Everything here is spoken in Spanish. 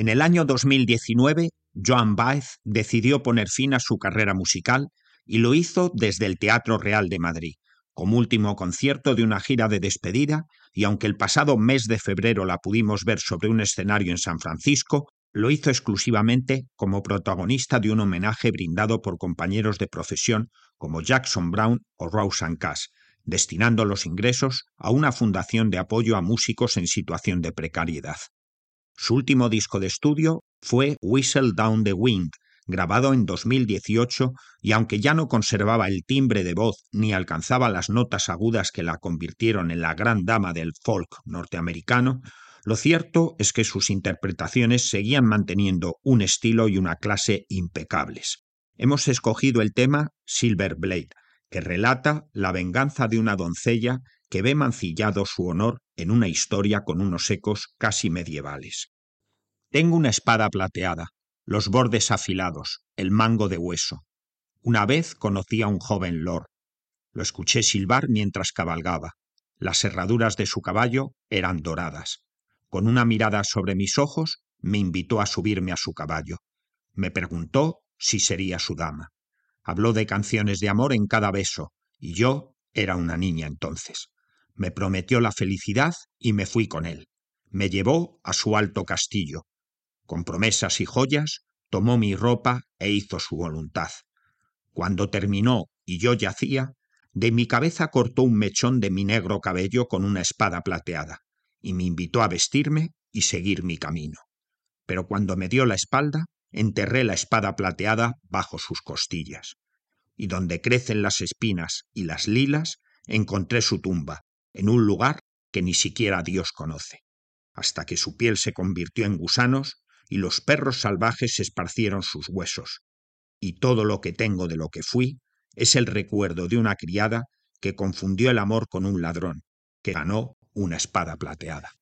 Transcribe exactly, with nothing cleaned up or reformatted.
En el año dos mil diecinueve, Joan Baez decidió poner fin a su carrera musical y lo hizo desde el Teatro Real de Madrid, como último concierto de una gira de despedida, y aunque el pasado mes de febrero la pudimos ver sobre un escenario en San Francisco, lo hizo exclusivamente como protagonista de un homenaje brindado por compañeros de profesión como Jackson Browne o Rosanne Cash, destinando los ingresos a una fundación de apoyo a músicos en situación de precariedad. Su último disco de estudio fue Whistle Down the Wind, grabado en dos mil dieciocho, y aunque ya no conservaba el timbre de voz ni alcanzaba las notas agudas que la convirtieron en la gran dama del folk norteamericano, lo cierto es que sus interpretaciones seguían manteniendo un estilo y una clase impecables. Hemos escogido el tema Silver Blade, que relata la venganza de una doncella que ve mancillado su honor en una historia con unos ecos casi medievales. Tengo una espada plateada, los bordes afilados, el mango de hueso. Una vez conocí a un joven lord. Lo escuché silbar mientras cabalgaba. Las herraduras de su caballo eran doradas. Con una mirada sobre mis ojos, me invitó a subirme a su caballo. Me preguntó si sería su dama. Habló de canciones de amor en cada beso, y yo era una niña entonces. Me prometió la felicidad y me fui con él. Me llevó a su alto castillo. Con promesas y joyas, tomó mi ropa e hizo su voluntad. Cuando terminó y yo yacía, de mi cabeza cortó un mechón de mi negro cabello con una espada plateada, y me invitó a vestirme y seguir mi camino. Pero cuando me dio la espalda, enterré la espada plateada bajo sus costillas. Y donde crecen las espinas y las lilas, encontré su tumba, en un lugar que ni siquiera Dios conoce, hasta que su piel se convirtió en gusanos y los perros salvajes esparcieron sus huesos. Y todo lo que tengo de lo que fui es el recuerdo de una criada que confundió el amor con un ladrón, que ganó una espada plateada.